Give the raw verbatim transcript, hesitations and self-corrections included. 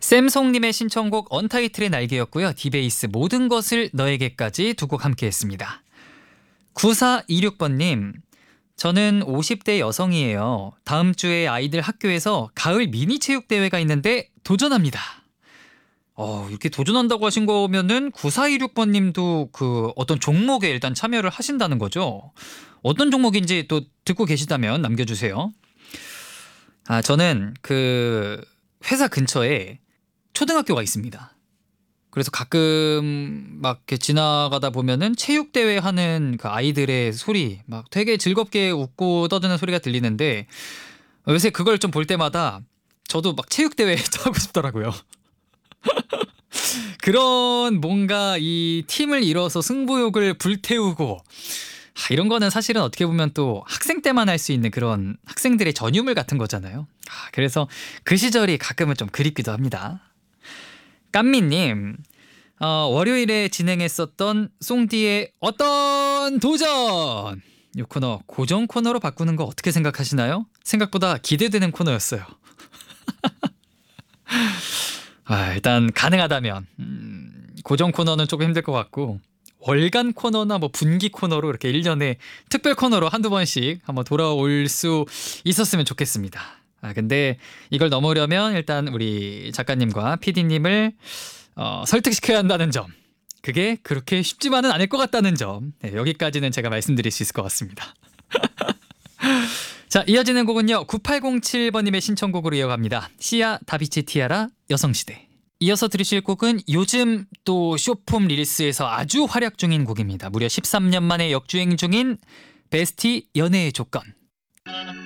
샘송님의 신청곡 언타이틀의 날개였고요. 디베이스 모든 것을 너에게까지 두 곡 함께 했습니다. 구사이육 번님, 저는 오십 대 여성이에요. 다음 주에 아이들 학교에서 가을 미니 체육 대회가 있는데 도전합니다. 어, 이렇게 도전한다고 하신 거면은 구사이육 번님도 그 어떤 종목에 일단 참여를 하신다는 거죠. 어떤 종목인지 또 듣고 계시다면 남겨주세요. 아, 저는 그 회사 근처에 초등학교가 있습니다. 그래서 가끔 막 이렇게 지나가다 보면은 체육대회 하는 그 아이들의 소리, 막 되게 즐겁게 웃고 떠드는 소리가 들리는데, 요새 그걸 좀 볼 때마다 저도 막 체육대회 하고 싶더라고요. 그런 뭔가 이 팀을 이뤄서 승부욕을 불태우고, 아, 이런 거는 사실은 어떻게 보면 또 학생 때만 할 수 있는 그런 학생들의 전유물 같은 거잖아요. 아, 그래서 그 시절이 가끔은 좀 그립기도 합니다. 깐미님, 어, 월요일에 진행했었던 송디의 어떤 도전! 이 코너 고정 코너로 바꾸는 거 어떻게 생각하시나요? 생각보다 기대되는 코너였어요. 아, 일단 가능하다면 음, 고정 코너는 조금 힘들 것 같고, 월간 코너나 뭐 분기 코너로 이렇게 일 년에 특별 코너로 한두 번씩 한번 돌아올 수 있었으면 좋겠습니다. 아, 근데 이걸 넘으려면 일단 우리 작가님과 피디님을 어, 설득시켜야 한다는 점, 그게 그렇게 쉽지만은 않을 것 같다는 점, 네, 여기까지는 제가 말씀드릴 수 있을 것 같습니다. 자, 이어지는 곡은요, 구팔공칠 번님의 신청곡으로 이어갑니다. 시아 다비치 티아라 여성시대. 이어서 들으실 곡은 요즘 또 쇼폼 릴스에서 아주 활약 중인 곡입니다. 무려 십삼 년 만에 역주행 중인 베스티 연애의 조건.